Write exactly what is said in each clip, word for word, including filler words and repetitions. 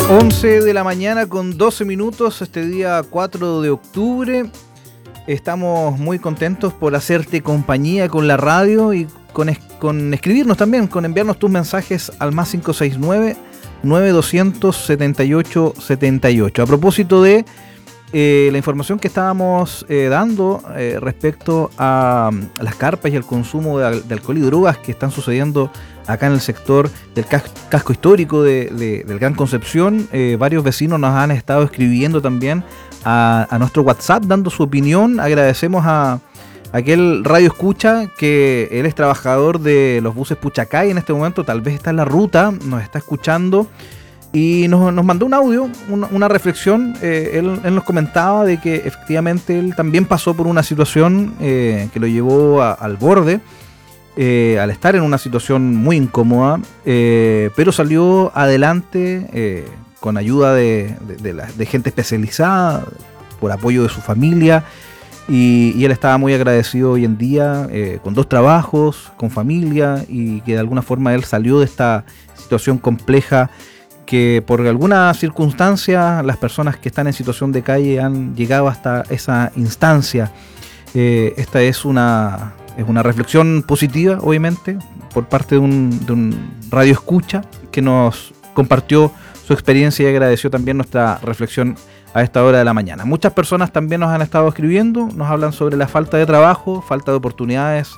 once de la mañana con doce minutos, este día cuatro de octubre. Estamos muy contentos por hacerte compañía con la radio y con, es, con escribirnos también, con enviarnos tus mensajes al más cinco seis nueve, nueve dos cero cero, siete ocho siete ocho. A propósito de eh, la información que estábamos eh, dando eh, respecto a, a las carpas y el consumo de, de alcohol y drogas que están sucediendo acá en el sector del casco, casco histórico de, de, del Gran Concepción, eh, varios vecinos nos han estado escribiendo también a, a nuestro WhatsApp dando su opinión. Agradecemos a, a aquel radio escucha que él es trabajador de los buses Puchacay en este momento, tal vez está en la ruta, nos está escuchando y nos, nos mandó un audio, una, una reflexión. Eh, él, él nos comentaba de que efectivamente él también pasó por una situación eh, que lo llevó a, al borde. Eh, al estar en una situación muy incómoda, eh, pero salió adelante eh, con ayuda de, de, de, la, de gente especializada, por apoyo de su familia, y, y él estaba muy agradecido hoy en día, eh, con dos trabajos, con familia, y que de alguna forma él salió de esta situación compleja que por alguna circunstancia las personas que están en situación de calle han llegado hasta esa instancia. Eh, esta es una... Es una reflexión positiva, obviamente, por parte de un, de un radio escucha que nos compartió su experiencia y agradeció también nuestra reflexión a esta hora de la mañana. Muchas personas también nos han estado escribiendo, nos hablan sobre la falta de trabajo, falta de oportunidades,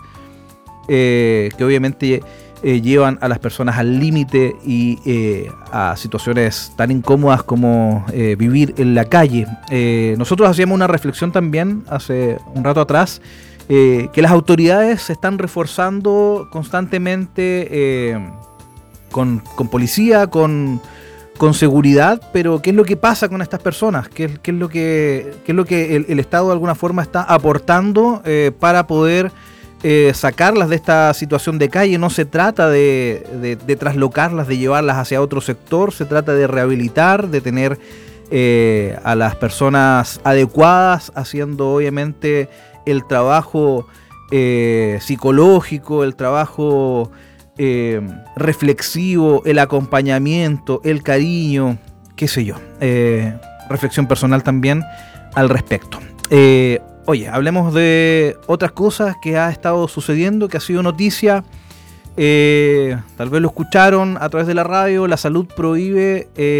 eh, que obviamente eh, llevan a las personas al límite y eh, a situaciones tan incómodas como eh, vivir en la calle. Eh, nosotros hacíamos una reflexión también hace un rato atrás, Eh, que las autoridades se están reforzando constantemente eh, con, con policía, con, con seguridad, pero ¿qué es lo que pasa con estas personas? ¿Qué, qué es lo que, qué es lo que el, el Estado de alguna forma está aportando eh, para poder eh, sacarlas de esta situación de calle? No se trata de, de, de traslocarlas, de llevarlas hacia otro sector, se trata de rehabilitar, de tener eh, a las personas adecuadas, haciendo obviamente el trabajo eh, psicológico, el trabajo eh, reflexivo, el acompañamiento, el cariño, qué sé yo. Eh, reflexión personal también al respecto. Eh, oye, hablemos de otras cosas que ha estado sucediendo, que ha sido noticia. Eh, tal vez lo escucharon a través de la radio. La salud prohíbe... Eh,